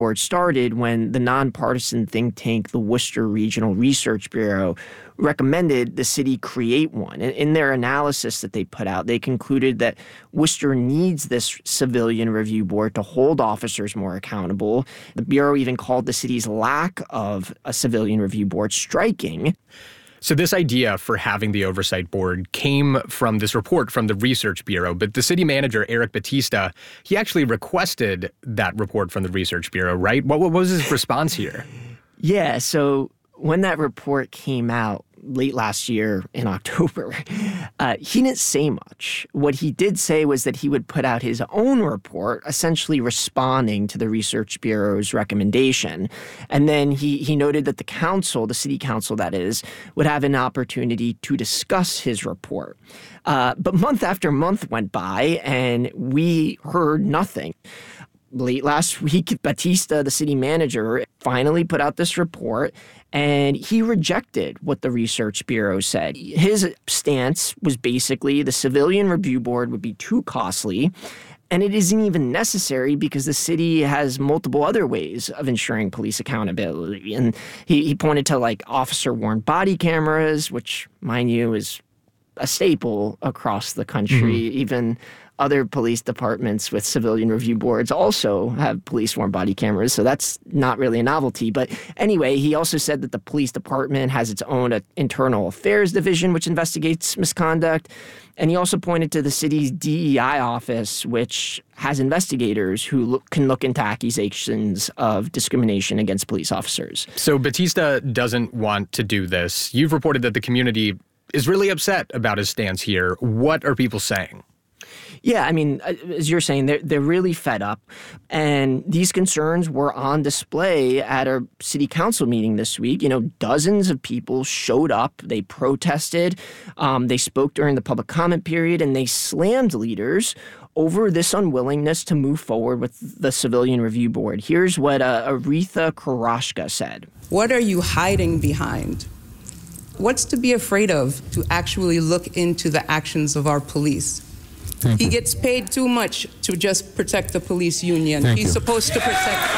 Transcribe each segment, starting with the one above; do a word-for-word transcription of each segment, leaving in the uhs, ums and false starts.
Board started when the nonpartisan think tank, the Worcester Regional Research Bureau, recommended the city create one. In their analysis that they put out, they concluded that Worcester needs this civilian review board to hold officers more accountable. The Bureau even called the city's lack of a civilian review board striking. So this idea for having the oversight board came from this report from the Research Bureau, but the city manager, Eric Batista, he actually requested that report from the Research Bureau, right? What, what was his response here? Yeah, so when that report came out late last year in October, uh, he didn't say much. What he did say was that he would put out his own report, essentially responding to the Research Bureau's recommendation. And then he, he noted that the council, the city council that is, would have an opportunity to discuss his report. Uh, but month after month went by, and we heard nothing. Late last week, Batista, the city manager, finally put out this report, and he rejected what the Research Bureau said. His stance was basically the Civilian Review Board would be too costly, and it isn't even necessary because the city has multiple other ways of ensuring police accountability. And he, he pointed to, like, officer-worn body cameras, which, mind you, is a staple across the country. Mm-hmm. Even other police departments with civilian review boards also have police-worn body cameras, so that's not really a novelty. But anyway, he also said that the police department has its own uh, internal affairs division, which investigates misconduct. And he also pointed to the city's D E I office, which has investigators who look, can look into accusations of discrimination against police officers. So Batista doesn't want to do this. You've reported that the community is really upset about his stance here. What are people saying? Yeah, I mean, as you're saying, they're, they're really fed up. And these concerns were on display at our city council meeting this week. You know, dozens of people showed up. They protested. Um, they spoke during the public comment period, and they slammed leaders over this unwillingness to move forward with the Civilian Review Board. Here's what uh, Aretha Karashka said. What are you hiding behind? What's to be afraid of to actually look into the actions of our police? He gets paid too much to just protect the police union. Thank He's you. supposed to protect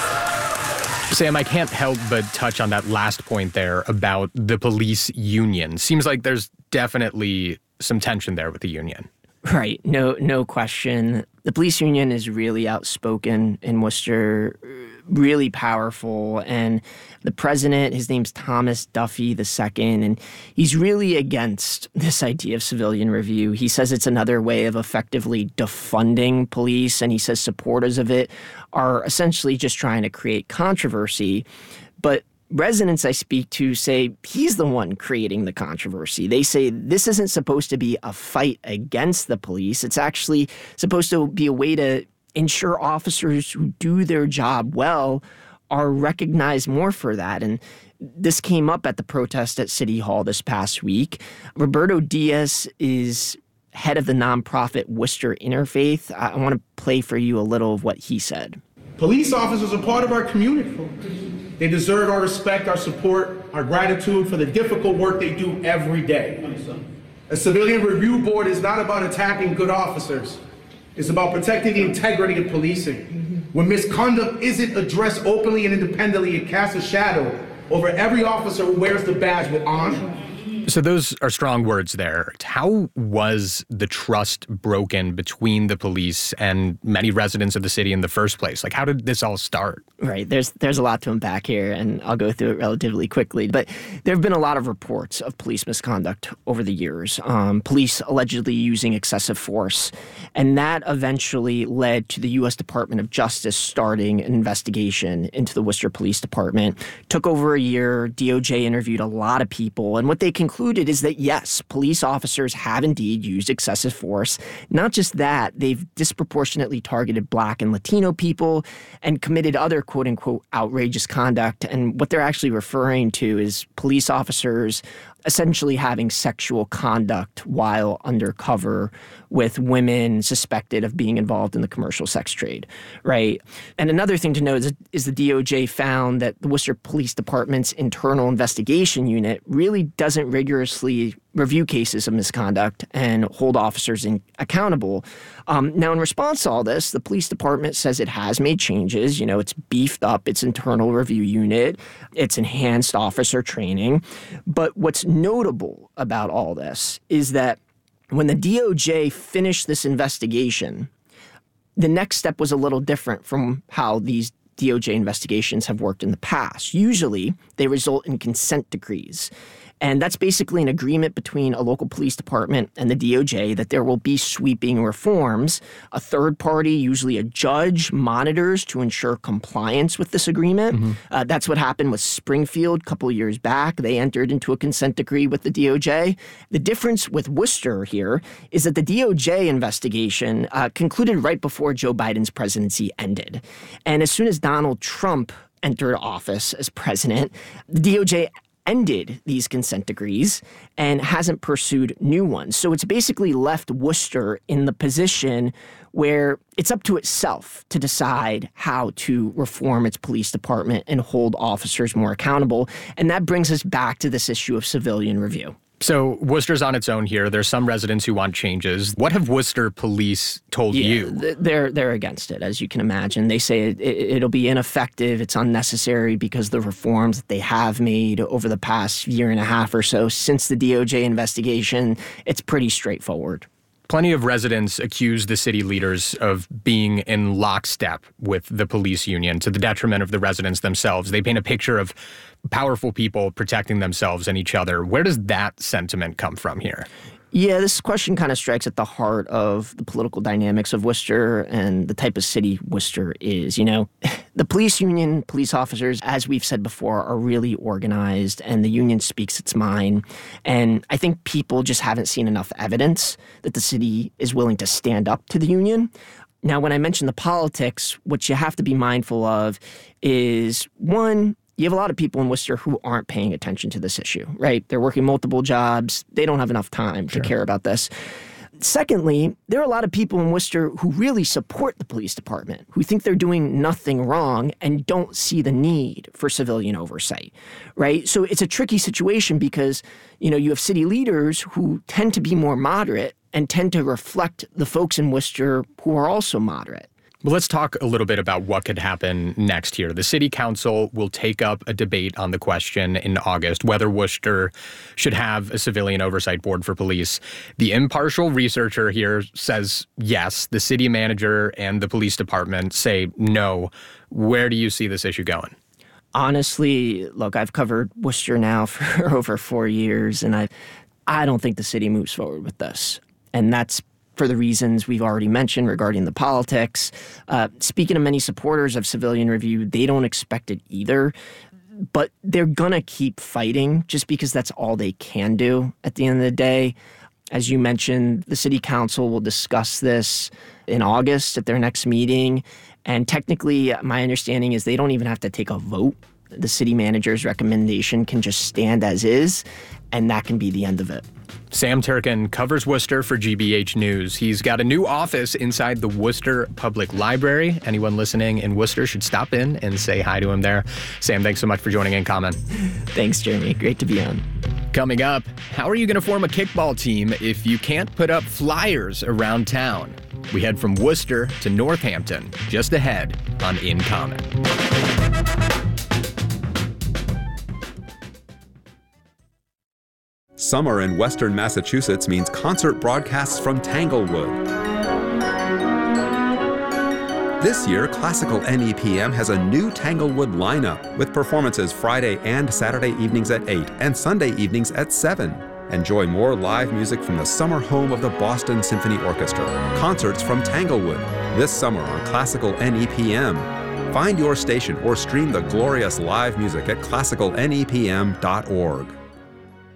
us. Sam, I can't help but touch on that last point there about the police union. Seems like there's definitely some tension there with the union. Right. No, no question. The police union is really outspoken in Worcester, really powerful. And the president, his name's Thomas Duffy the Second, and he's really against this idea of civilian review. He says it's another way of effectively defunding police, and he says supporters of it are essentially just trying to create controversy. But residents I speak to say he's the one creating the controversy. They say this isn't supposed to be a fight against the police. It's actually supposed to be a way to ensure officers who do their job well are recognized more for that. And this came up at the protest at City Hall this past week. Roberto Diaz is head of the nonprofit Worcester Interfaith. I want to play for you a little of what he said. Police officers are part of our community. They deserve our respect, our support, our gratitude for the difficult work they do every day. A civilian review board is not about attacking good officers. It's about protecting the integrity of policing. When misconduct isn't addressed openly and independently, it casts a shadow over every officer who wears the badge with honor. So those are strong words there. How was the trust broken between the police and many residents of the city in the first place? Like, how did this all start? Right. There's there's a lot to unpack here, and I'll go through it relatively quickly. But there have been a lot of reports of police misconduct over the years, um, police allegedly using excessive force. And that eventually led to the U S Department of Justice starting an investigation into the Worcester Police Department. Took over a year. D O J interviewed a lot of people. And what they concluded is that, yes, police officers have indeed used excessive force. Not just that, they've disproportionately targeted Black and Latino people and committed other quote-unquote outrageous conduct. And what they're actually referring to is police officers essentially having sexual conduct while undercover with women suspected of being involved in the commercial sex trade, right? And another thing to note is, is the D O J found that the Worcester Police Department's internal investigation unit really doesn't rigorously review cases of misconduct and hold officers in, accountable. Um, now, in response to all this, the police department says it has made changes. You know, it's beefed up its internal review unit. It's enhanced officer training. But what's notable about all this is that when the D O J finished this investigation, the next step was a little different from how these D O J investigations have worked in the past. Usually, they result in consent decrees. And that's basically an agreement between a local police department and the D O J that there will be sweeping reforms. A third party, usually a judge, monitors to ensure compliance with this agreement. Mm-hmm. Uh, that's what happened with Springfield a couple of years back. They entered into a consent decree with the D O J. The difference with Worcester here is that the D O J investigation uh, concluded right before Joe Biden's presidency ended. And as soon as Donald Trump entered office as president, the D O J ended these consent decrees and hasn't pursued new ones. So it's basically left Worcester in the position where it's up to itself to decide how to reform its police department and hold officers more accountable. And that brings us back to this issue of civilian review. So Worcester's on its own here. There's some residents who want changes. What have Worcester police told yeah, you? They're they're against it, as you can imagine. They say it, it, it'll be ineffective. It's unnecessary because the reforms that they have made over the past year and a half or so since the D O J investigation, it's pretty straightforward. Plenty of residents accuse the city leaders of being in lockstep with the police union to the detriment of the residents themselves. They paint a picture of powerful people protecting themselves and each other. Where does that sentiment come from here? Yeah, this question kind of strikes at the heart of the political dynamics of Worcester and the type of city Worcester is. You know, the police union, police officers, as we've said before, are really organized, and the union speaks its mind. And I think people just haven't seen enough evidence that the city is willing to stand up to the union. Now, when I mention the politics, what you have to be mindful of is, one, you have a lot of people in Worcester who aren't paying attention to this issue, right? They're working multiple jobs. They don't have enough time sure. to care about this. Secondly, there are a lot of people in Worcester who really support the police department, who think they're doing nothing wrong and don't see the need for civilian oversight, right? So it's a tricky situation because, you know, you have city leaders who tend to be more moderate and tend to reflect the folks in Worcester who are also moderate. Well, let's talk a little bit about what could happen next here. The city council will take up a debate on the question in August, whether Worcester should have a civilian oversight board for police. The impartial researcher here says yes. The city manager and the police department say no. Where do you see this issue going? Honestly, look, I've covered Worcester now for over four years, and I, I don't think the city moves forward with this. And that's for the reasons we've already mentioned regarding the politics. Uh, speaking of many supporters of civilian review, they don't expect it either. But they're going to keep fighting just because that's all they can do at the end of the day. As you mentioned, the city council will discuss this in August at their next meeting. And technically, my understanding is they don't even have to take a vote. The city manager's recommendation can just stand as is, and that can be the end of it. Sam Turken covers Worcester for G B H News. He's got a new office inside the Worcester Public Library. Anyone listening in Worcester should stop in and say hi to him there. Sam, thanks so much for joining in, Common. Thanks, Jeremy. Great to be on. Coming up, how are you going to form a kickball team if you can't put up flyers around town? We head from Worcester to Northampton, just ahead on In Common. Summer in Western Massachusetts means concert broadcasts from Tanglewood. This year, Classical N E P M has a new Tanglewood lineup with performances Friday and Saturday evenings at eight and Sunday evenings at seven. Enjoy more live music from the summer home of the Boston Symphony Orchestra. Concerts from Tanglewood this summer on Classical N E P M. Find your station or stream the glorious live music at classical N E P M dot org.